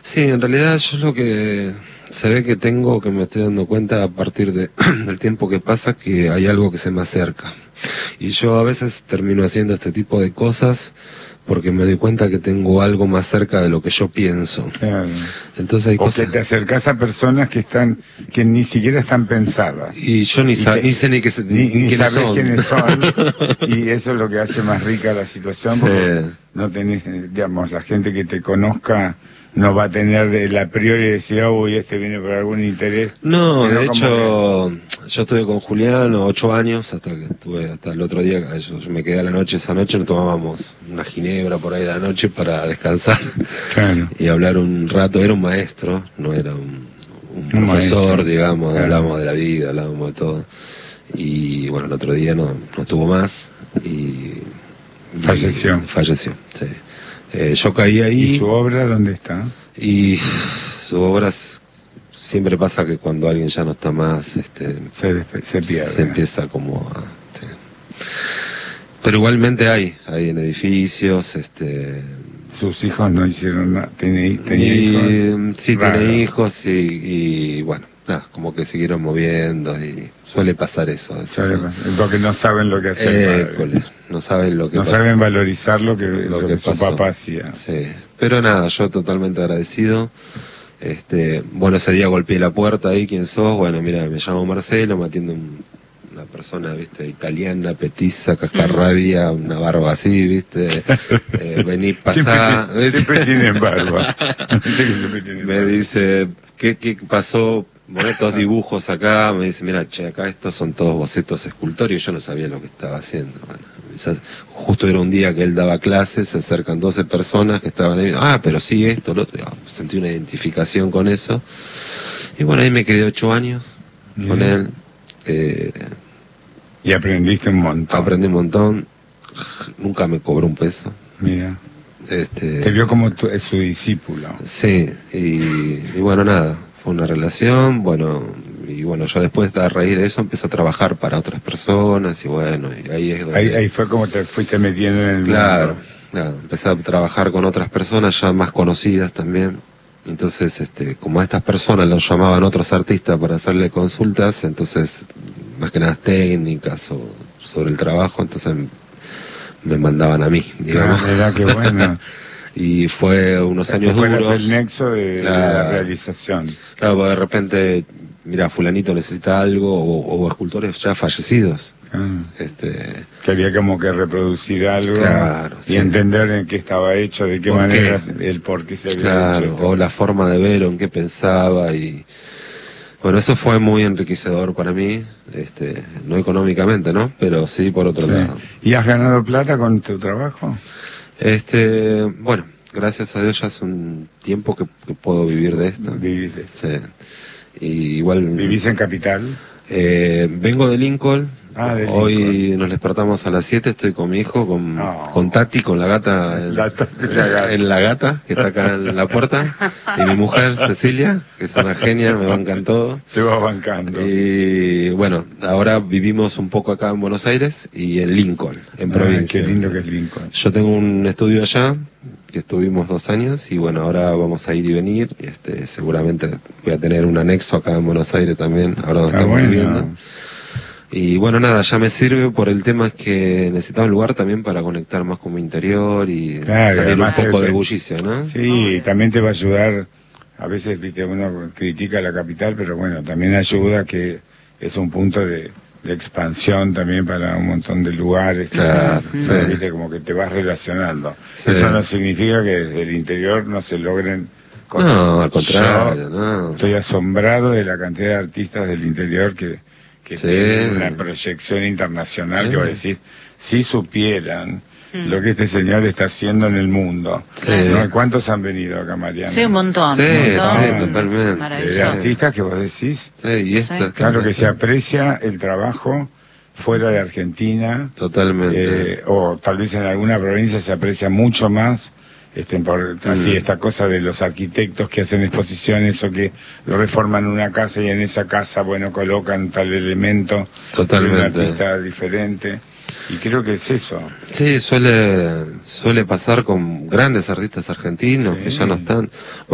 Sí, en realidad yo lo que se ve que tengo, que me estoy dando cuenta a partir del tiempo que pasa, que hay algo que se me acerca. Y yo a veces termino haciendo este tipo de cosas porque me doy cuenta que tengo algo más cerca de lo que yo pienso. Claro. Entonces hay O cosas... que te acercás a personas que ni siquiera están pensadas. Y yo ni sé ni quiénes sabés son. quiénes son. Y eso es lo que hace más rica la situación, Sí. porque no tenés, digamos, la gente que te conozca no va a tener el a priori decir, uy, este viene por algún interés. No, sino de como hecho, yo estuve con Julián 8 años, hasta el otro día, yo me quedé a la noche, esa noche nos tomábamos una ginebra por ahí de la noche para descansar. Claro. Y hablar un rato. Era un maestro, no era un profesor, maestro, digamos, claro. hablábamos de la vida, hablábamos de todo. Y bueno, el otro día no estuvo más y falleció, sí. Yo caí ahí. ¿Y su obra dónde está? Y su obra siempre pasa que cuando alguien ya no está más, se pierde. Se empieza como a... Sí. Pero igualmente hay en edificios, Sus hijos no hicieron nada. ¿Tenía hijos? Sí, raro. Tiene hijos y bueno, nada, como que siguieron moviendo y suele pasar eso. Porque no saben lo que hacer. No saben lo que no pasa. Saben valorizar lo que su papá hacía. Sí, pero nada, yo totalmente agradecido. Bueno, ese día golpeé la puerta ahí, ¿quién sos? Bueno, mira, me llamo Marcelo, me atiende una persona, viste, italiana, petiza, cascarrabia, una barba así, viste, vení, pasá. Siempre tienen barba. Me dice, ¿qué pasó? Monetos dibujos acá, me dice, mira, che, acá estos son todos bocetos escultóricos, yo no sabía lo que estaba haciendo. Bueno, justo era un día que él daba clases, se acercan 12 personas que estaban ahí, pero sí, esto, lo otro, sentí una identificación con eso. Y bueno, ahí me quedé 8 años con él. Y aprendiste un montón. Aprendí un montón, nunca me cobró un peso. Mira. Te vio como su discípulo. Sí, y bueno, nada, fue una relación, y bueno, yo después, a raíz de eso, empecé a trabajar para otras personas, y bueno, y ahí es donde... Ahí fue como te fuiste metiendo en el mundo. Claro, empecé a trabajar con otras personas ya más conocidas también. Entonces, como a estas personas los llamaban otros artistas para hacerle consultas, entonces, más que nada técnicas o sobre el trabajo, entonces me mandaban a mí, digamos. Verdad, qué bueno. Y fue unos años duros. El nexo de la realización. Claro, porque de repente, mira, fulanito necesita algo, o escultores ya fallecidos. Que había como que reproducir algo, claro, y entender en qué estaba hecho, de qué manera, el por qué se había hecho. O la forma de ver, o en qué pensaba, y bueno, eso fue muy enriquecedor para mí, no económicamente, ¿no? Pero sí por otro lado. ¿Y has ganado plata con tu trabajo? Bueno, gracias a Dios ya hace un tiempo que puedo vivir de esto. Vivís de esto. Sí. Y igual... ¿Vivís en Capital? Vengo de Lincoln. Hoy nos despertamos a las 7, estoy con mi hijo, con Tati, con la gata, en la gata, que está acá en la puerta, y mi mujer, Cecilia, que es una genia, me bancan todo. Te va bancando. Y bueno, ahora vivimos un poco acá en Buenos Aires y en Lincoln, en provincia. Qué lindo que es Lincoln. Yo tengo un estudio allá, que estuvimos 2 años, y bueno, ahora vamos a ir y venir, seguramente voy a tener un anexo acá en Buenos Aires también, ahora donde estamos viviendo. Y bueno, nada, ya me sirve por el tema que necesitaba un lugar también para conectar más con mi interior y salir un poco del bullicio, ¿no? Sí, también te va a ayudar, a veces, viste, uno critica la capital, pero bueno, también ayuda, que es un punto de expansión también para un montón de lugares. Claro, viste, como que te vas relacionando. Eso no significa que desde el interior no se logren cosas. No, al contrario, no. Estoy asombrado de la cantidad de artistas del interior que tienen una proyección internacional, que vos decís, si supieran lo que este señor está haciendo en el mundo. ¿No? ¿Cuántos han venido acá, Mariana? Sí, un montón. Sí, totalmente. De artistas que vos decís. Claro que se aprecia el trabajo fuera de Argentina. Totalmente. O tal vez en alguna provincia se aprecia mucho más. Así esta cosa de los arquitectos que hacen exposiciones o que reforman una casa y en esa casa, bueno, colocan tal elemento. Totalmente. De un artista diferente. Y creo que es eso. Sí, suele pasar con grandes artistas argentinos que ya no están.